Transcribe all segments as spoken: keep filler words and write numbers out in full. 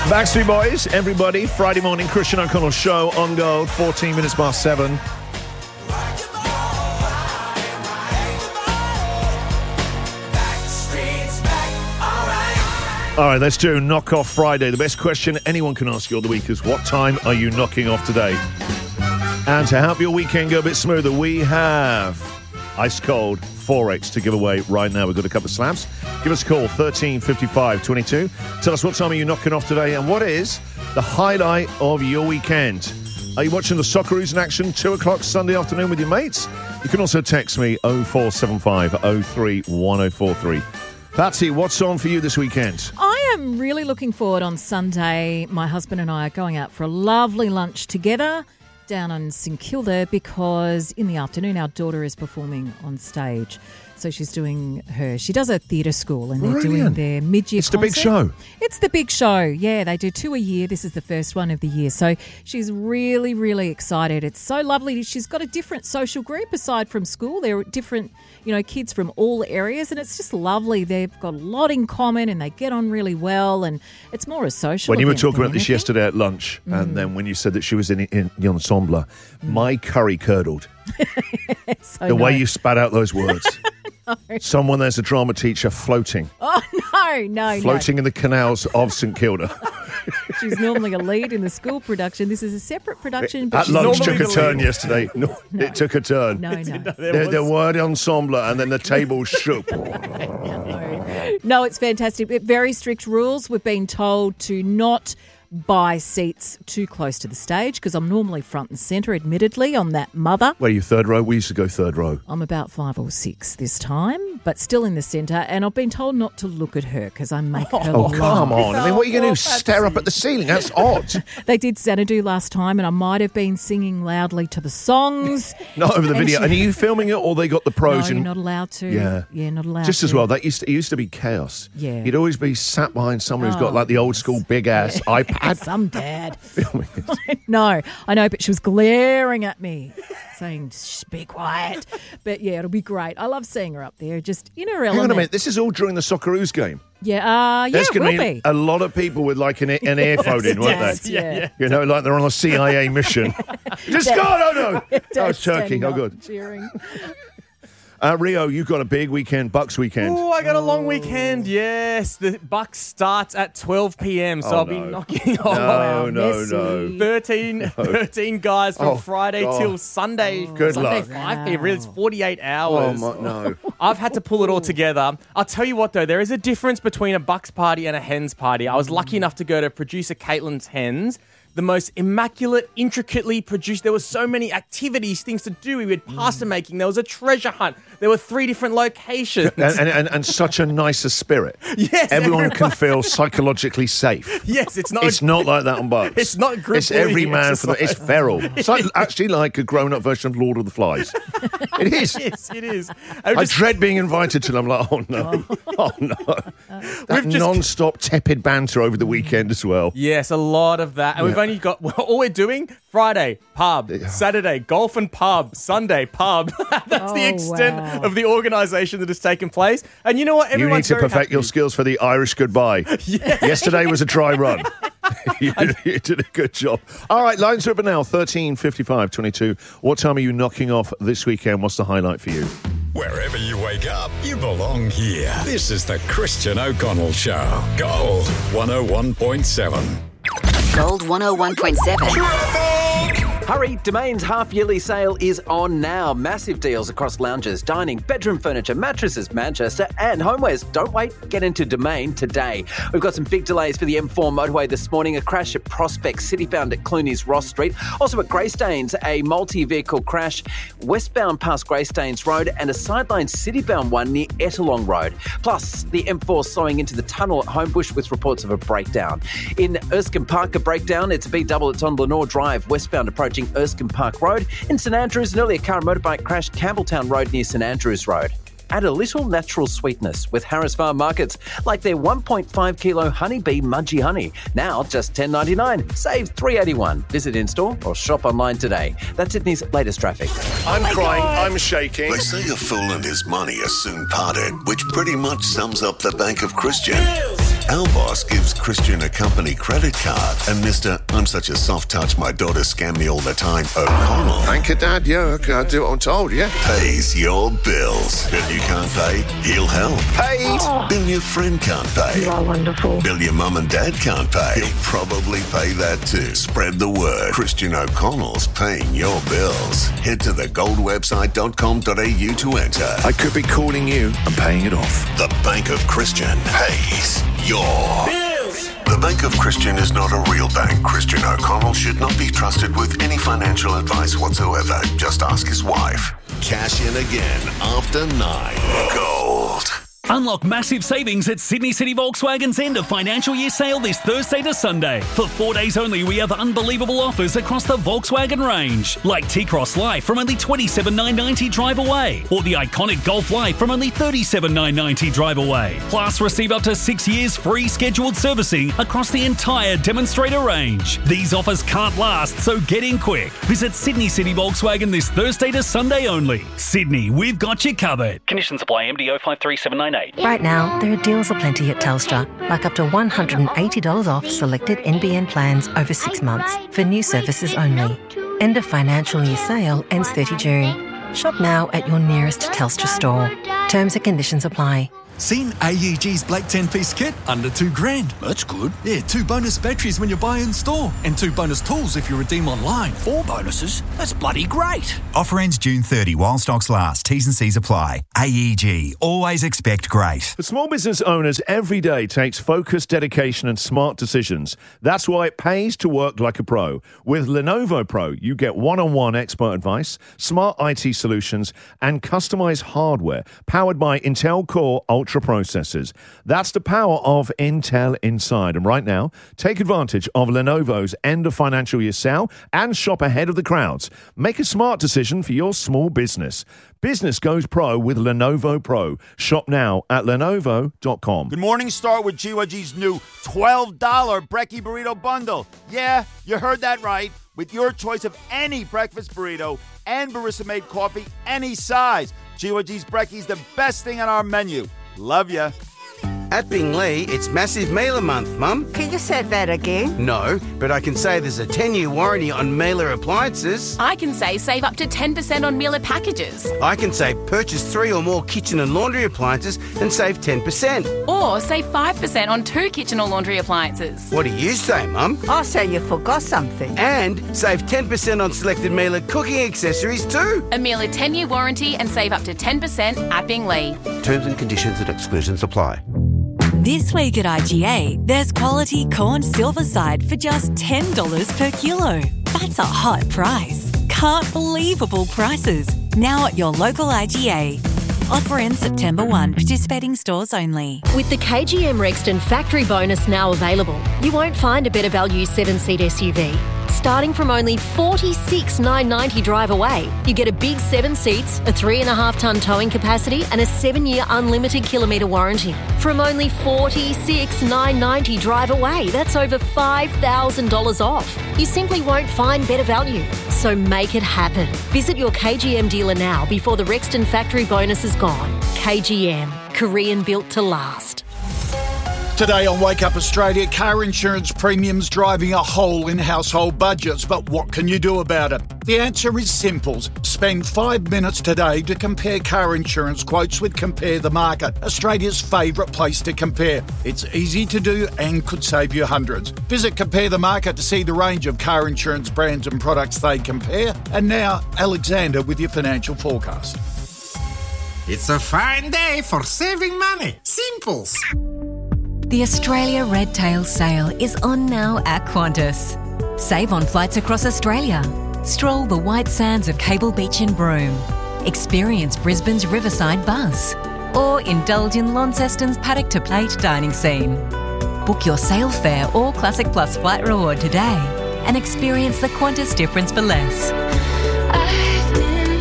Backstreet Boys, everybody. Friday morning, Christian O'Connell show on Gold, fourteen minutes past seven. All right, let's do Knock Off Friday. The best question anyone can ask you all the week is, what time are you knocking off today? And to help your weekend go a bit smoother, we have ice cold Forex to give away right now. We've got a couple of slabs. Give us a call, thirteen fifty-five twenty-two. Tell us what time are you knocking off today and what is the highlight of your weekend. Are you watching the Socceroos in action, two o'clock Sunday afternoon with your mates? You can also text me oh four seven five oh three one oh four three. Patsy, what's on for you this weekend? I am really looking forward on Sunday. My husband and I are going out for a lovely lunch together down in St Kilda because in the afternoon our daughter is performing on stage. So she's doing her, she does a theatre school and they're Brilliant. doing their mid-year It's the concert. big show. It's the big show, yeah. They do two a year. This is the first one of the year. So she's really, really excited. It's so lovely. She's got a different social group aside from school. There are different, you know, kids from all areas and it's just lovely. They've got a lot in common and they get on really well and it's more a social When you were event talking than about this anything. yesterday at lunch, Mm. and then when you said that she was in, in the ensemble, mm. my curry curdled. so the no. way you spat out those words. no. Someone there's a drama teacher floating. Oh, no, no, Floating no. in the canals of St Kilda. She's normally a lead in the school production. This is a separate production. But At she's lunch normally took a the turn lead. yesterday. No, No. It took a turn. No, no. There, there were the ensemble and then the table shook. no. No, it's fantastic. Very strict rules. We've been told to not buy seats too close to the stage because I'm normally front and centre, admittedly, on that mother. Where are you, third row? We used to go third row. I'm about five or six this time, but still in the centre. And I've been told not to look at her because I make her Oh, laugh. come on. I mean, what are you going Oh, to do? Stare up at the ceiling? That's odd. They did Xanadu last time and I might have been singing loudly to the songs. Not over the And video. she- And are you filming it or they got the pros No, in? you're not allowed to. Yeah. Yeah, not allowed Just to. as well, that used to, it used to be chaos. Yeah. You'd always be sat behind someone who's got Oh, like the old school big ass iPad. Some dad. filming it. No, I know, but she was glaring at me, saying, "Shh, be quiet." But yeah, it'll be great. I love seeing her up there, just in her element. Hang on a minute, this is all during the Socceroos game. Yeah, uh, yeah, There's it will going to be. be a lot of people with like an, an earphone in, weren't Dads, they? yeah. yeah. You know, like they're on a C I A mission. Just go, no, no. Oh, Dad's it's Turkey. standing Oh, up good. Cheering. Uh, Rio, you've got a big weekend, Bucks weekend. Oh, I got a long weekend. Yes, the Bucks starts at twelve p.m. So Oh, I'll be no. knocking No, off wow, no, messy. no. thirteen, thirteen guys from Oh, Friday God. till Sunday. Good Sunday luck. five p.m. Really, it's forty-eight Oh, hours. my, no. I've had to pull it all together. I'll tell you what, though, there is a difference between a Bucks party and a Hens party. I was lucky enough to go to producer Caitlin's Hens. The most immaculate, intricately produced. There were so many activities, things to do. We had pasta making. There was a treasure hunt. There were three different locations. And, and, and, and such a nicer spirit. Yes, Everyone can everybody- feel psychologically safe. Yes, it's not. It's not like that on Bucks. It's not group It's every bullying man for the. It's exercise. feral. It's like, actually like a grown-up version of Lord of the Flies. It is. Yes, it is. I I just- dread being invited to them. I'm like, oh no, oh no. That We've just- non-stop tepid banter over the weekend as well. Yes, a lot of that. And we've Yeah. only got, well, all we're doing, Friday, pub. Saturday, golf and pub. Sunday, pub. That's the Oh, extent wow. of the organisation that has taken place. And you know what? You need Everyone's to very perfect your happy. skills for the Irish goodbye. Yesterday was a dry run. you, you did a good job. All right, lines are open now, thirteen fifty-five twenty-two. What time are you knocking off this weekend? What's the highlight for you? Wherever you wake up, you belong here. This is the Christian O'Connell Show. Gold one oh one point seven. Gold one oh one point seven. Hurry, Domain's half-yearly sale is on now. Massive deals across lounges, dining, bedroom furniture, mattresses, Manchester and homewares. Don't wait, get into Domain today. We've got some big delays for the M four motorway this morning. A crash at Prospect, citybound at Clooney's Ross Street. Also at Greystanes, a multi-vehicle crash westbound past Greystanes Road and a sideline citybound one near Ettalong Road. Plus, the M four slowing into the tunnel at Homebush with reports of a breakdown. In Erskine Park, a breakdown. It's a B double. It's on Lenore Drive, westbound approaching Erskine Park Road. In St Andrews, an earlier car and motorbike crashed Campbelltown Road near St Andrews Road. Add a little natural sweetness with Harris Farm Markets, like their one point five kilo honeybee Mudgee honey. Now just ten ninety-nine. Save three eighty-one. Visit in-store or shop online today. That's Sydney's latest traffic. I'm crying, I'm shaking. They say a fool and his money are soon parted, which pretty much sums up the Bank of Christian. Our boss gives Christian a company credit card, and Mister I'm such a soft touch, my daughter scam me all the time, O'Connell. Thank you, Dad. Yeah, okay, I'll do what I'm told, yeah. Pays your bills. Bill you can't pay, he'll help. Paid. Oh. Bill your friend can't pay. You are wonderful. Bill your mum and dad can't pay. He'll probably pay that too. Spread the word. Christian O'Connell's paying your bills. Head to the gold website dot com dot a u to enter. I could be calling you and paying it off. The Bank of Christian pays your bills. The Bank of Christian is not a real bank. Christian O'Connell should not be trusted with any financial advice whatsoever. Just ask his wife. Cash in again after nine. Gold. Unlock massive savings at Sydney City Volkswagen's end of financial year sale this Thursday to Sunday. For four days only, we have unbelievable offers across the Volkswagen range, like T-Cross Life from only twenty-seven thousand nine hundred ninety drive away, or the iconic Golf Life from only thirty-seven thousand nine hundred ninety drive away. Plus, receive up to six years free scheduled servicing across the entire demonstrator range. These offers can't last, so get in quick. Visit Sydney City Volkswagen this Thursday to Sunday only. Sydney, we've got you covered. Conditions apply. M D O five three seven nine eight. Right now, there are deals aplenty at Telstra, like up to one hundred eighty dollars off selected N B N plans over six months for new services only. End of financial year sale ends thirtieth of June. Shop now at your nearest Telstra store. Terms and conditions apply. Seen A E G's Black ten-piece kit? Under two grand. That's good. Yeah, two bonus batteries when you buy in store. And two bonus tools if you redeem online. Four bonuses? That's bloody great. Offer ends June thirtieth while stocks last. T's and C's apply. A E G. Always expect great. For small business owners, every day takes focus, dedication and smart decisions. That's why it pays to work like a pro. With Lenovo Pro, you get one-on-one expert advice, smart I T solutions and customized hardware powered by Intel Core Ultra processors. That's the power of Intel Inside. And right now, take advantage of Lenovo's end of financial year sale and shop ahead of the crowds. Make a smart decision for your small business. Business goes pro with Lenovo Pro. Shop now at lenovo dot com. Good morning. Start with G Y G's new twelve dollars Brekkie Burrito Bundle. Yeah, you heard that right. With your choice of any breakfast burrito and barista-made coffee, any size. G Y G's Brekkie's the best thing on our menu. Love ya. At Bingley, it's Massive Mailer Month, Mum. Can you say that again? No, but I can say there's a ten-year warranty on Mailer appliances. I can say save up to ten percent on Mailer packages. I can say purchase three or more kitchen and laundry appliances and save ten percent. Or save five percent on two kitchen or laundry appliances. What do you say, Mum? I say you forgot something. And save ten percent on selected Mailer cooking accessories too. A Mailer ten-year warranty and save up to ten percent at Bingley. Terms and conditions and exclusions apply. This week at I G A, there's quality corn silverside for just ten dollars per kilo. That's a hot price. Can't believable prices. Now at your local I G A. Offer ends September first. Participating stores only. With the K G M Rexton factory bonus now available, you won't find a better value seven-seat S U V. Starting from only forty-six thousand nine hundred ninety drive away, you get a big seven seats, a three and a half tonne towing capacity and a seven-year unlimited kilometre warranty. From only forty-six thousand nine hundred ninety drive away, that's over five thousand dollars off. You simply won't find better value. So make it happen. Visit your K G M dealer now before the Rexton factory bonus is gone. K G M, Korean built to last. Today on Wake Up Australia, car insurance premiums driving a hole in household budgets, but what can you do about it? The answer is simple. Spend five minutes today to compare car insurance quotes with Compare the Market, Australia's favourite place to compare. It's easy to do and could save you hundreds. Visit Compare the Market to see the range of car insurance brands and products they compare. And now, Alexander with your financial forecast. It's a fine day for saving money. Simples. The Australia Red Tail sale is on now at Qantas. Save on flights across Australia. Stroll the white sands of Cable Beach in Broome. Experience Brisbane's Riverside Bus. Or indulge in Launceston's paddock to plate dining scene. Book your sale fare or Classic Plus flight reward today and experience the Qantas difference for less. I've been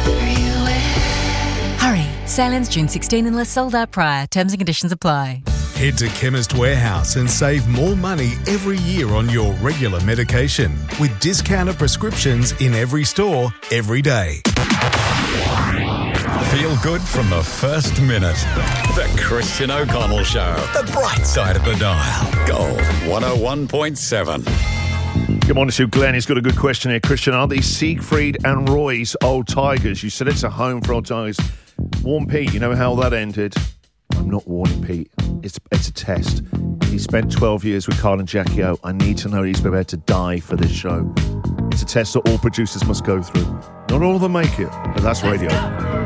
everywhere. Hurry, sale ends June sixteenth unless sold out prior. Terms and conditions apply. Head to Chemist Warehouse and save more money every year on your regular medication with discounted prescriptions in every store, every day. Feel good from the first minute. The Christian O'Connell Show. The bright side of the dial. Gold one oh one point seven. Good morning to Glenn. He's got a good question here. Christian, are these Siegfried and Roy's old Tigers? You said it's a home for old Tigers. Warn Pete, you know how that ended? I'm not warning Pete. It's it's a test. He spent twelve years with Carl and Jackie O. I need to know he's prepared to die for this show. It's a test that all producers must go through. Not all of them make it, but that's radio.